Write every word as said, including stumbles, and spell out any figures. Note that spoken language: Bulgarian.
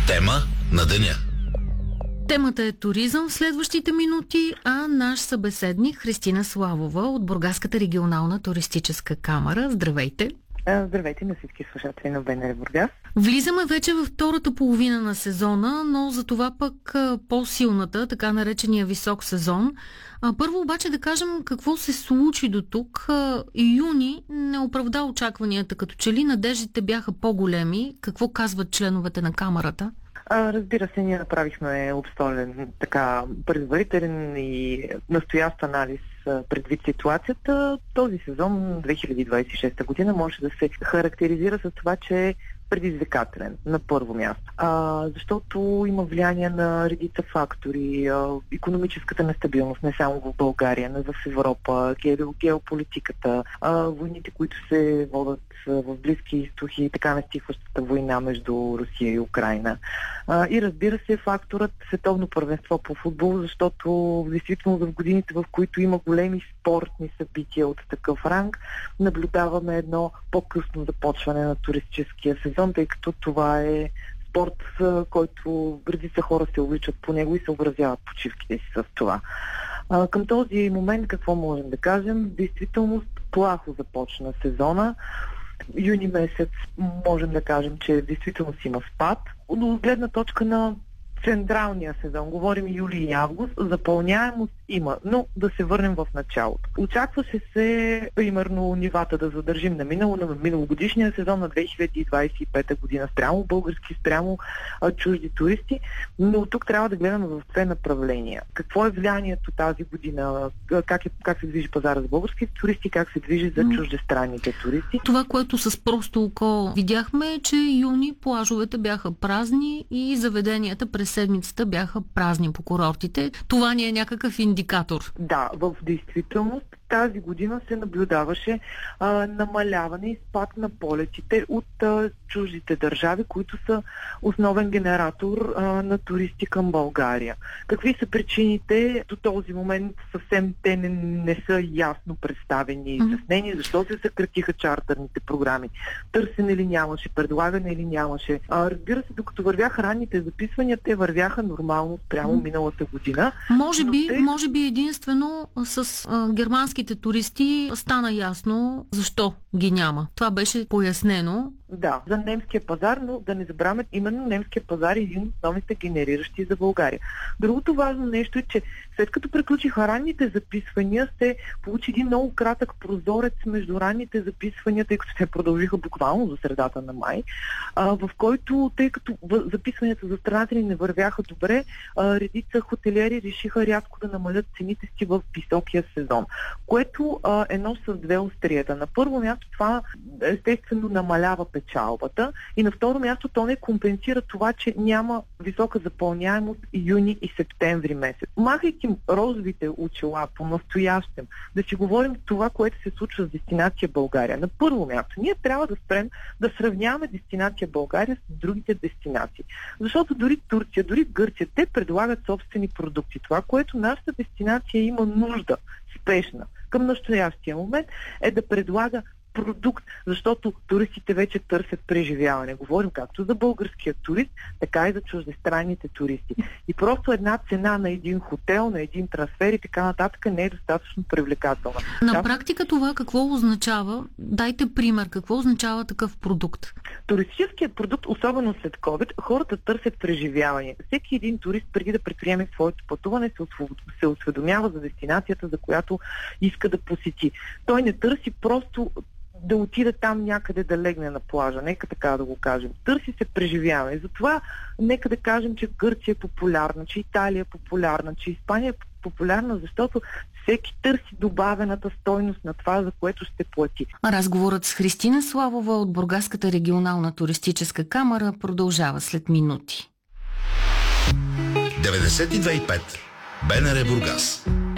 Тема на деня. Темата е туризъм в следващите минути, а наш събеседник Христина Славова от Бургаската регионална туристическа камара. Здравейте! Здравейте на всички слушатели на БНР Бургас. Влизаме вече във втората половина на сезона, но за това пък по-силната, така наречения висок сезон. А първо обаче да кажем какво се случи до тук. Юни не оправда очакванията, като че ли надеждите бяха по-големи. Какво казват членовете на камарата? А, разбира се, ние направихме обстойен, така предварителен и настоящ анализ предвид ситуацията. Този сезон, две хиляди двадесет и шеста година, може да се характеризира с това, че е предизвикателен на първо място. А, защото има влияние на редица фактори, а, икономическата нестабилност, не само в България, но и в Европа, геополитиката, а, войните, които се водят в Близки изток и така нестихващата война между Русия и Украйна. А, и разбира се, факторът световно първенство по футбол, защото действително в годините, в които има големи спортни събития от такъв ранг, наблюдаваме едно по-късно започване на туристическия сезон, тъй като това е спорт, който редица хора се увличат по него и съобразяват почивките си с това. А, към този момент какво можем да кажем? Действително плахо започна сезона. Юни месец можем да кажем, че действително си има спад. От гледна точка на централния сезон, говорим юли и август, запълняемост има, но да се върнем в началото. Очакваше се, примерно, нивата да задържим на минало, на миналогодишния сезон на две хиляди двадесет и пета година, спрямо български, спрямо а, чужди туристи, но тук трябва да гледаме в две направления. Какво е влиянието тази година, как, е, как се движи пазара за български туристи, как се движи за чуждестранните туристи. Това, което с просто око видяхме, е, че юни плажовете бяха празни и заведенията през седмицата бяха празни по курортите. Това ни е някакъв индикатор. Да, в действителност тази година се наблюдаваше а, намаляване и спад на полетите от а, чуждите държави, които са основен генератор а, на туристи към България. Какви са причините? До този момент съвсем те не, не са ясно представени и изяснени. Защо се съкратиха чартърните програми? Търсене ли нямаше? Предлагане ли нямаше? А, разбира се, докато вървяха ранните записвания, те вървяха нормално спрямо mm. миналата година. Може би, те... може би единствено с а, германски туристи стана ясно защо ги няма. Това беше пояснено. Да, за немския пазар, но да не забравяме, именно немския пазар е един от основните генериращи за България. Другото важно нещо е, че след като приключиха ранните записвания, се получи един много кратък прозорец между ранните записвания, тъй като те продължиха буквално до средата на май, а, в който, тъй като записванията за страната ни не вървяха добре, а, редица хотелиери решиха рязко да намалят цените си в високия сезон, което а, е едно с две острията. На първо място това естествено намалява печалбата и на второ място то не компенсира това, че няма висока запълняемост юни и септември месец. Махайки розовите очила по настоящем, да си говорим това, което се случва с дестинация България. На първо място, ние трябва да спрем да сравняваме дестинация България с другите дестинации. Защото дори Турция, дори Гърция, те предлагат собствени продукти. Това, което нашата дестинация има нужда, спешна, към настоящия момент, е да предлага продукт, защото туристите вече търсят преживяване. Говорим както за българския турист, така и за чуждестранните туристи. И просто една цена на един хотел, на един трансфер и така нататък не е достатъчно привлекателна. На да, практика това какво означава? Дайте пример. Какво означава такъв продукт? Туристическият продукт, особено след COVID, хората търсят преживяване. Всеки един турист, преди да предприеме своето пътуване, се осведомява за дестинацията, за която иска да посети. Той не търси просто да отида там някъде да легне на плажа. Нека така да го кажем. Търси се преживяване. Затова нека да кажем, че Гърция е популярна, че Италия е популярна, че Испания е популярна, защото всеки търси добавената стойност на това, за което ще плати. Разговорът с Христина Славова от Бургаската регионална туристическа камара продължава след минути. деветдесет и две и пет БНР Бургас.